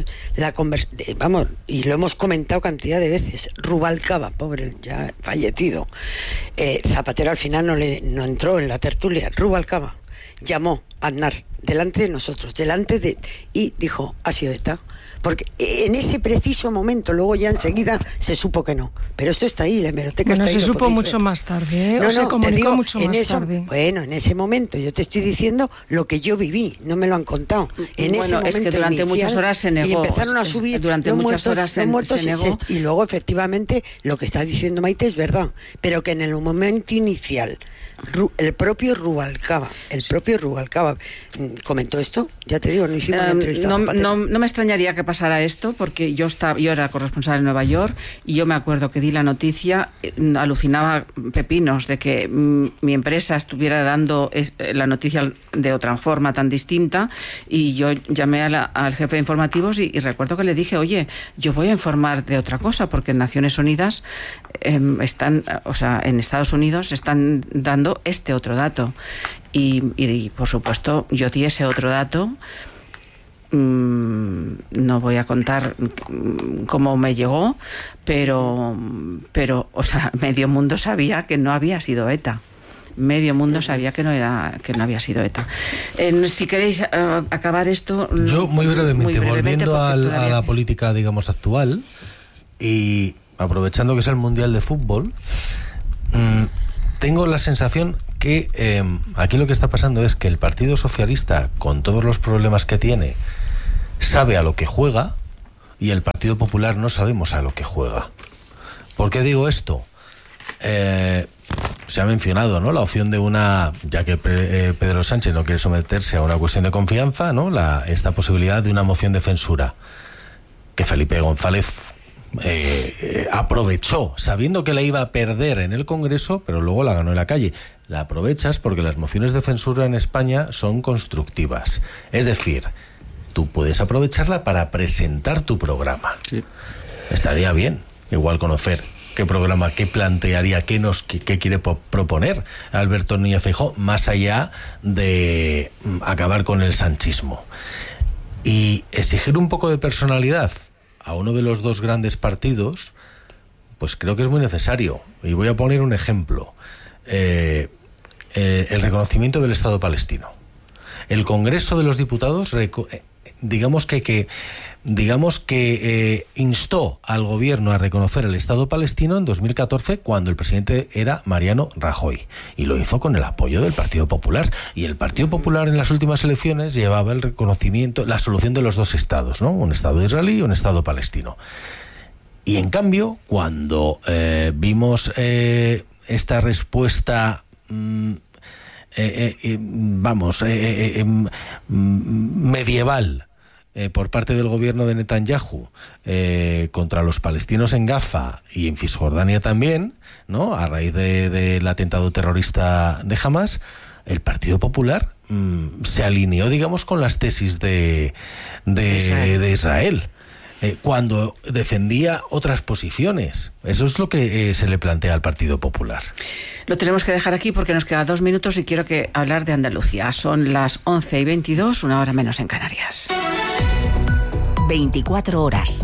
y lo hemos comentado cantidad de veces. Rubalcaba, pobre, ya fallecido. Zapatero al final no entró en la tertulia. Rubalcaba llamó a Aznar delante de nosotros, y dijo, ha sido ETA. Porque en ese preciso momento, luego ya enseguida se supo que no. Pero esto está ahí, la hemeroteca está ahí. Se supo mucho más tarde, se comunicó mucho más tarde. Bueno, en ese momento, yo te estoy diciendo lo que yo viví, no me lo han contado. En ese momento es que durante muchas horas se negó. Y empezaron a subir durante muchas horas se negó. Y luego, efectivamente, lo que está diciendo Maite es verdad. Pero que en el momento inicial, el propio Rubalcaba comentó esto, ya te digo, no hicimos una entrevista. No me extrañaría que pasara esto, porque yo era corresponsal en Nueva York y yo me acuerdo que di la noticia, alucinaba pepinos de que mi empresa estuviera dando la noticia de otra forma tan distinta, y yo llamé al jefe de informativos y recuerdo que le dije, oye, yo voy a informar de otra cosa, porque en Naciones Unidas en Estados Unidos están dando este otro dato, y por supuesto yo di ese otro dato. No voy a contar cómo me llegó, pero medio mundo sabía que no había sido ETA. Medio mundo sabía que no había sido ETA. Si queréis acabar esto... Yo muy brevemente volviendo a la política, digamos, actual, y aprovechando que es el Mundial de Fútbol, tengo la sensación que aquí lo que está pasando es que el Partido Socialista, con todos los problemas que tiene, sabe a lo que juega, y el Partido Popular no sabemos a lo que juega. ¿Por qué digo esto? Se ha mencionado, ¿no?, la opción de ya que Pedro Sánchez no quiere someterse a una cuestión de confianza, ¿no?, esta posibilidad de una moción de censura que Felipe González aprovechó, sabiendo que la iba a perder en el Congreso, pero luego la ganó en la calle. La aprovechas porque las mociones de censura en España son constructivas. Es decir, tú puedes aprovecharla para presentar tu programa. Sí. Estaría bien, igual conocer qué programa, qué plantearía, qué quiere proponer Alberto Núñez Feijóo, más allá de acabar con el sanchismo. Y exigir un poco de personalidad a uno de los dos grandes partidos, pues creo que es muy necesario. Y voy a poner un ejemplo. El reconocimiento del Estado palestino. El Congreso de los Diputados, digamos que instó al gobierno a reconocer el Estado palestino en 2014, cuando el presidente era Mariano Rajoy, y lo hizo con el apoyo del Partido Popular, y el Partido Popular en las últimas elecciones llevaba el reconocimiento, la solución de los dos estados, ¿no?, un Estado israelí y un Estado palestino. Y en cambio, cuando vimos esta respuesta medieval por parte del gobierno de Netanyahu contra los palestinos en Gaza y en Cisjordania también, ¿no?, a raíz del atentado terrorista de Hamas, el Partido Popular se alineó, digamos, con las tesis de Israel. Cuando defendía otras posiciones. Eso es lo que se le plantea al Partido Popular. Lo tenemos que dejar aquí porque nos quedan 2 minutos y quiero hablar de Andalucía. Son las 11:22, 1 hora menos en Canarias. 24 horas.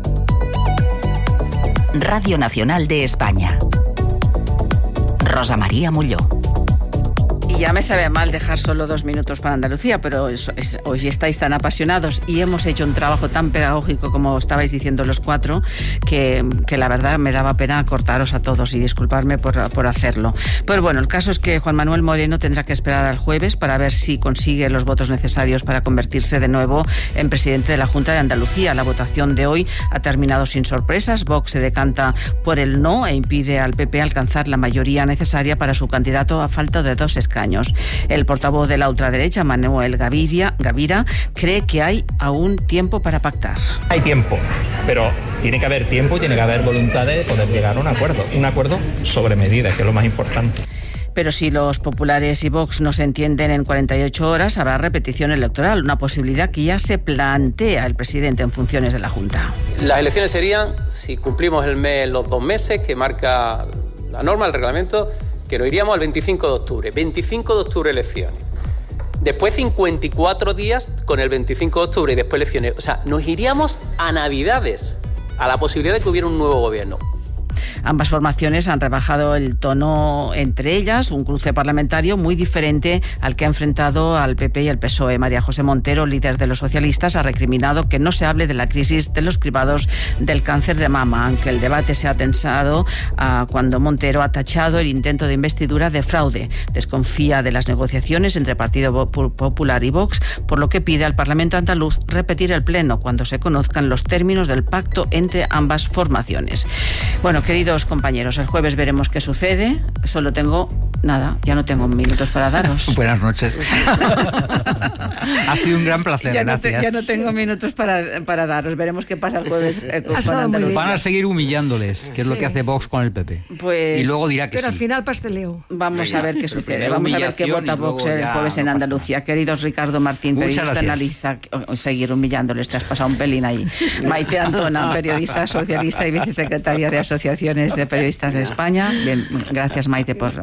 Radio Nacional de España. Rosa María Molló. Y ya me sabe mal dejar solo 2 minutos para Andalucía, pero hoy estáis tan apasionados y hemos hecho un trabajo tan pedagógico como estabais diciendo los 4, que la verdad me daba pena cortaros a todos y disculparme por hacerlo. Pero bueno, el caso es que Juan Manuel Moreno tendrá que esperar al jueves para ver si consigue los votos necesarios para convertirse de nuevo en presidente de la Junta de Andalucía. La votación de hoy ha terminado sin sorpresas. Vox se decanta por el no e impide al PP alcanzar la mayoría necesaria para su candidato a falta de 2 escaños. El portavoz de la ultraderecha, Manuel Gavira, cree que hay aún tiempo para pactar. Hay tiempo, pero tiene que haber tiempo y tiene que haber voluntad de poder llegar a un acuerdo sobre medidas, que es lo más importante. Pero si los populares y Vox no se entienden en 48 horas, habrá repetición electoral, una posibilidad que ya se plantea el presidente en funciones de la Junta. Las elecciones serían, si cumplimos los 2 meses que marca la norma, el reglamento, que nos iríamos al 25 de octubre. 25 de octubre elecciones. Después 54 días con el 25 de octubre y después elecciones. O sea, nos iríamos a Navidades, a la posibilidad de que hubiera un nuevo gobierno. Ambas formaciones han rebajado el tono entre ellas, un cruce parlamentario muy diferente al que ha enfrentado al PP y al PSOE. María José Montero, líder de los socialistas, ha recriminado que no se hable de la crisis de los cribados del cáncer de mama, aunque el debate se ha tensado cuando Montero ha tachado el intento de investidura de fraude. Desconfía de las negociaciones entre Partido Popular y Vox, por lo que pide al Parlamento andaluz repetir el pleno cuando se conozcan los términos del pacto entre ambas formaciones. Bueno, queridos compañeros, el jueves veremos qué sucede. Solo tengo ya no tengo minutos para daros. Buenas noches. Ha sido un gran placer, gracias. Ya no tengo minutos para daros. Veremos qué pasa el jueves con Andalucía. Van a seguir humillándoles, que es lo que hace Vox con el PP. Pues, y luego dirá que pero sí. al final pasteleo. Vamos a ver qué sucede. Vamos a ver qué vota Vox el jueves en Andalucía. Queridos Ricardo Martín, periodista analista, seguir humillándoles, te has pasado un pelín ahí. Maite Antona, periodista socialista y vicesecretaria de Asociaciones de Periodistas de España. Bien, gracias Maite por venir.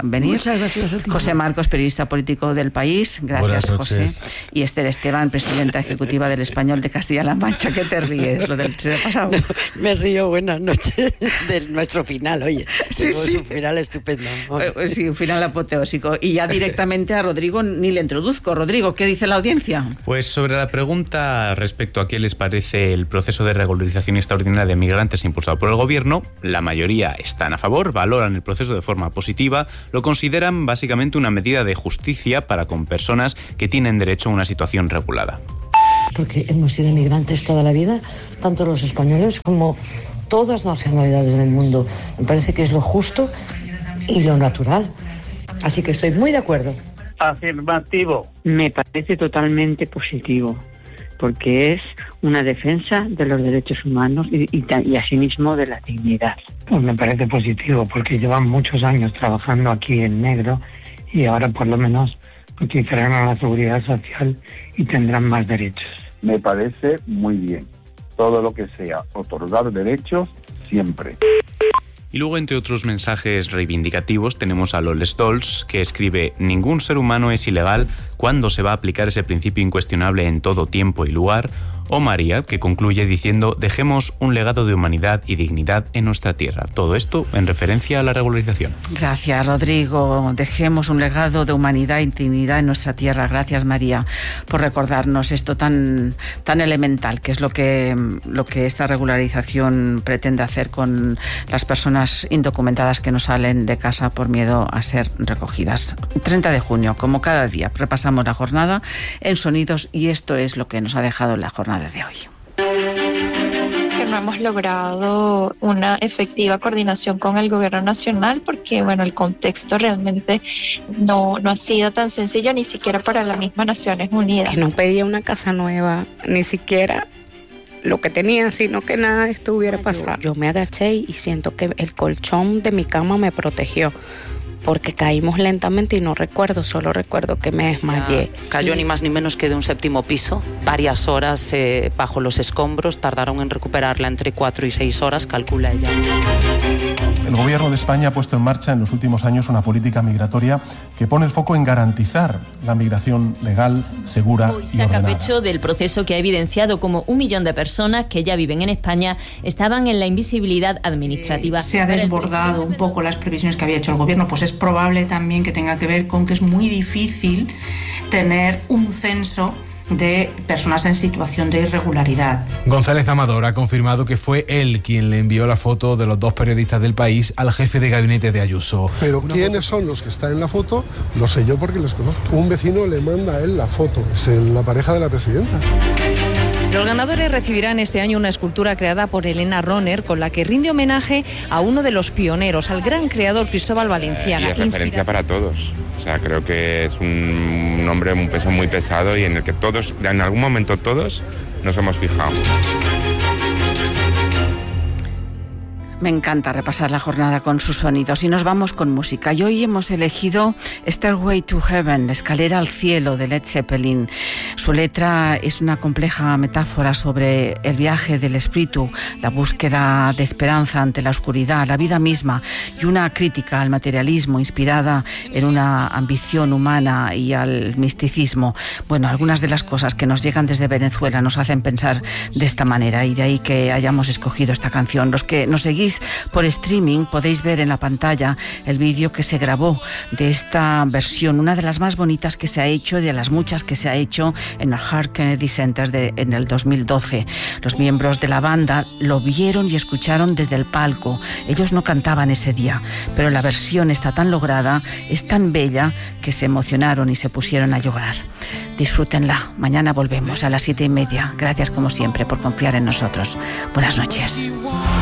Muchas gracias a ti. José Marcos, periodista político del País. Gracias, José. Y Esther Esteban, presidenta ejecutiva del Español de Castilla-La Mancha. ¿Qué te ríes? Lo del pasado. No, me río, buenas noches, de nuestro final, oye. Sí. Un final estupendo. Sí, un final apoteósico. Y ya directamente a Rodrigo ni le introduzco. Rodrigo, ¿qué dice la audiencia? Pues sobre la pregunta respecto a qué les parece el proceso de regularización extraordinaria de migrantes impulsado por el gobierno, la mayoría están a favor, valoran el proceso de forma positiva, lo consideran básicamente una medida de justicia para con personas que tienen derecho a una situación regulada. Porque hemos sido inmigrantes toda la vida, tanto los españoles como todas las nacionalidades del mundo. Me parece que es lo justo y lo natural. Así que estoy muy de acuerdo. Afirmativo. Me parece totalmente positivo, porque es una defensa de los derechos humanos y asimismo de la dignidad. Pues me parece positivo, porque llevan muchos años trabajando aquí en negro y ahora por lo menos utilizarán a la seguridad social y tendrán más derechos. Me parece muy bien. Todo lo que sea otorgar derechos, siempre. Y luego, entre otros mensajes reivindicativos, tenemos a Lole Stolz, que escribe: ningún ser humano es ilegal. ¿Cuándo se va a aplicar ese principio incuestionable en todo tiempo y lugar? O María, que concluye diciendo: dejemos un legado de humanidad y dignidad en nuestra tierra. Todo esto en referencia a la regularización. Gracias, Rodrigo. Dejemos un legado de humanidad y dignidad en nuestra tierra. Gracias, María, por recordarnos esto tan elemental, que es lo que esta regularización pretende hacer con las personas indocumentadas que no salen de casa por miedo a ser recogidas. 30 de junio, como cada día, repasamos la jornada en Sonidos, y esto es lo que nos ha dejado la jornada de hoy. Que no hemos logrado una efectiva coordinación con el gobierno nacional porque, el contexto realmente no ha sido tan sencillo, ni siquiera para las mismas Naciones Unidas. Que no pedía una casa nueva, ni siquiera lo que tenía, sino que nada de esto hubiera pasado. Yo me agaché y siento que el colchón de mi cama me protegió, porque caímos lentamente y no recuerdo, solo recuerdo que me desmayé. Cayó ni más ni menos que de un 7º piso, varias horas bajo los escombros, tardaron en recuperarla entre 4 y 6 horas, calcula ella. El Gobierno de España ha puesto en marcha en los últimos años una política migratoria que pone el foco en garantizar la migración legal, segura Hoy y ordenada. Saca pecho del proceso que ha evidenciado como 1 millón de personas que ya viven en España estaban en la invisibilidad administrativa. Se ha desbordado un poco las previsiones que había hecho el Gobierno, pues es probable también que tenga que ver con que es muy difícil tener un censo de personas en situación de irregularidad. González Amador ha confirmado que fue él quien le envió la foto de los 2 periodistas del País al jefe de gabinete de Ayuso. Pero quiénes son los que están en la foto, lo sé yo porque les conozco. Un vecino le manda a él la foto, es la pareja de la presidenta. Los ganadores recibirán este año una escultura creada por Elena Roner, con la que rinde homenaje a uno de los pioneros, al gran creador Cristóbal Valenciaga. Y es referencia para todos. O sea, creo que es un nombre, un peso muy pesado y en el que todos, en algún momento todos, nos hemos fijado. Me encanta repasar la jornada con sus sonidos y nos vamos con música. Y hoy hemos elegido Stairway to Heaven, Escalera al Cielo, de Led Zeppelin. Su letra es una compleja metáfora sobre el viaje del espíritu, la búsqueda de esperanza ante la oscuridad, la vida misma, y una crítica al materialismo inspirada en una ambición humana y al misticismo. Bueno, algunas de las cosas que nos llegan desde Venezuela nos hacen pensar de esta manera, y de ahí que hayamos escogido esta canción. Los que nos seguís por streaming podéis ver en la pantalla el vídeo que se grabó de esta versión, una de las más bonitas que se ha hecho y de las muchas que se ha hecho en el Hart Kennedy Center en el 2012. Los miembros de la banda lo vieron y escucharon desde el palco. Ellos no cantaban ese día, pero la versión está tan lograda, es tan bella, que se emocionaron y se pusieron a llorar. Disfrútenla. Mañana volvemos a las 7:30. Gracias como siempre por confiar en nosotros. Buenas noches.